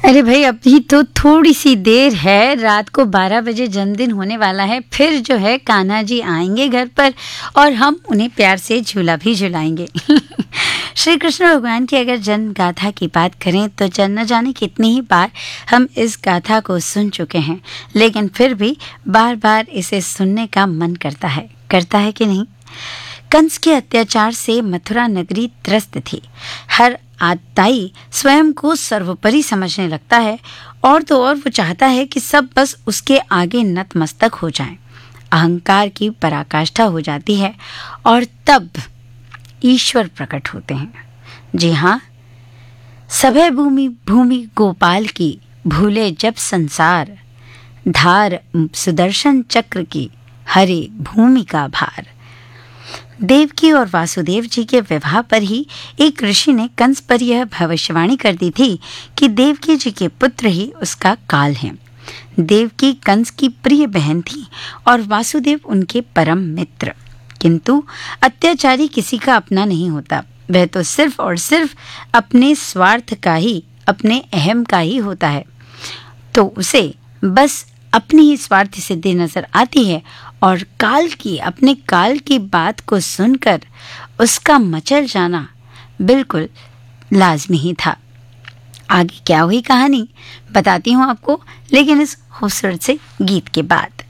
अरे भाई, अभी तो थोड़ी सी देर है, रात को 12 बजे जन्मदिन होने वाला है। फिर जो है कान्हा जी आएंगे घर पर और हम उन्हें प्यार से झूला भी झुलाएंगे। श्री कृष्ण भगवान की अगर जन्म गाथा की बात करें तो न जाने कितनी ही बार हम इस गाथा को सुन चुके हैं, लेकिन फिर भी बार बार इसे सुनने का मन करता है कि नहीं। कंस के अत्याचार से मथुरा नगरी त्रस्त थी। हर आताई स्वयं को सर्वोपरि समझने लगता है और तो और वो चाहता है कि सब बस उसके आगे नतमस्तक हो जाएं। अहंकार की पराकाष्ठा हो जाती है और तब ईश्वर प्रकट होते हैं। जी हाँ, सभय भूमि भूमि गोपाल की, भूले जब संसार, धार सुदर्शन चक्र की, हरे भूमि का भार। देवकी और वासुदेव जी के विवाह पर ही एक ऋषि ने कंस पर यह भविष्यवाणी कर दी थी कि देवकी जी के पुत्र ही उसका काल है। देवकी कंस की प्रिय बहन थी और वासुदेव उनके परम मित्र। किंतु अत्याचारी किसी का अपना नहीं होता, वह तो सिर्फ और सिर्फ अपने स्वार्थ का ही, अपने अहम का ही होता है। तो उसे बस अपनी ही स्वार्थ सिद्धि नजर आती है और अपने काल की बात को सुनकर उसका मचल जाना बिल्कुल लाजमी ही था। आगे क्या हुई कहानी बताती हूँ आपको, लेकिन इस खूबसूरत से गीत के बाद।